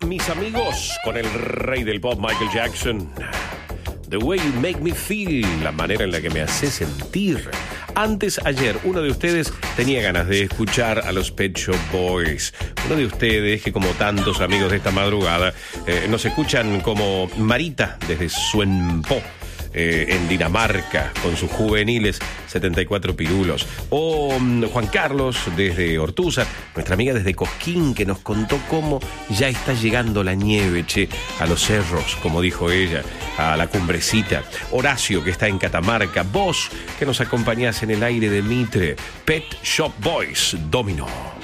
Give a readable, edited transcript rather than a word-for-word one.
mis amigos, con el rey del pop, Michael Jackson. The way you make me feel, la manera en la que me hace sentir. Ayer, uno de ustedes tenía ganas de escuchar a los Pet Shop Boys. Uno de ustedes, que como tantos amigos de esta madrugada, nos escuchan como Marita desde Suenpó, en Dinamarca, con sus juveniles 74 pirulos. O Juan Carlos desde Ortuza, nuestra amiga desde Cosquín, que nos contó cómo ya está llegando la nieve, a los cerros, como dijo ella, a la cumbrecita. Horacio, que está en Catamarca. Vos, que nos acompañás en el aire de Mitre. Pet Shop Boys, Domino.